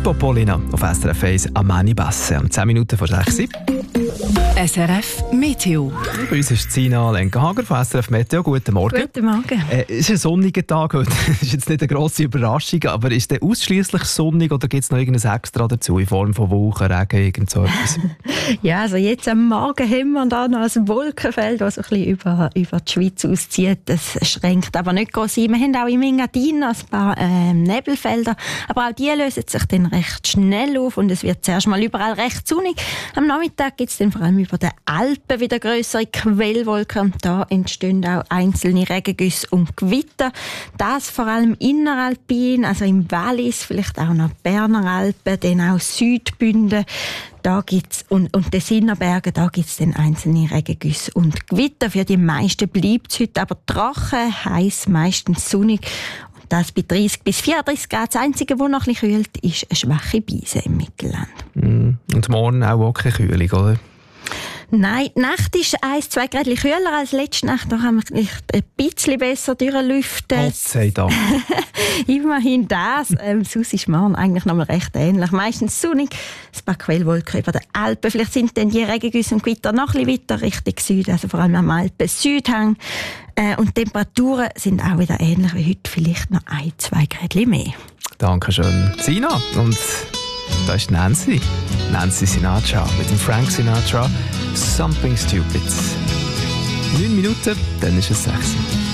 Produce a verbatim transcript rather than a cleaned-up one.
Topolina auf S R F eins am Mani Basse. Um zehn Minuten vor sechs. S R F Meteo. Bei uns ist Sina Lenkenhager von S R F Meteo. Guten Morgen. Guten Morgen. Äh, es ist ein sonniger Tag heute. Das ist jetzt nicht eine grosse Überraschung, aber ist der ausschliesslich sonnig oder gibt es noch irgendein Extra dazu in Form von Wolken, Regen, irgend so etwas? Ja, also jetzt am Morgen haben wir da noch ein Wolkenfeld, das so ein bisschen über, über die Schweiz auszieht. Das schränkt aber nicht groß ein. Wir haben auch im Engadin ein paar äh, Nebelfelder, aber auch die lösen sich dann recht schnell auf und es wird zuerst mal überall recht sonnig. Am Nachmittag gibt es dann vor allem über den Alpen wieder grössere Quellwolken. Da entstehen auch einzelne Regengüsse und Gewitter. Das vor allem inneralpin, also im Wallis, vielleicht auch noch Berner Alpen, dann auch Südbünden. Da gibt's, und, und den Sinnerbergen, da gibt es dann einzelne Regengüsse und Gewitter. Für die meisten bleibt es heute aber trocken, heiß, meistens sonnig. Und das bei dreißig bis vierunddreißig Grad. Das Einzige, was noch ein bisschen kühlt, ist eine schwache Brise im Mittelland. Mm. Und morgen auch keine Kühlung, oder? Nein, die Nacht ist ein, zwei Grad kühler als letzte Nacht. Da kann man vielleicht ein bisschen besser durchlüften. Gott sei Dank. Immerhin das. Ähm, sonst ist morgen eigentlich noch mal recht ähnlich. Meistens sonnig, ein paar Quellwolken über den Alpen. Vielleicht sind dann die Regengüsse und Gewitter noch ein bisschen weiter Richtung Süden, also vor allem am Alpen-Südhang. Äh, und die Temperaturen sind auch wieder ähnlich wie heute, vielleicht noch ein, zwei Grad mehr. Dankeschön, Sina. Und da ist Nancy. Nancy Sinatra mit dem Frank Sinatra. Something Stupid. Neun Minuten, dann ist es sechs.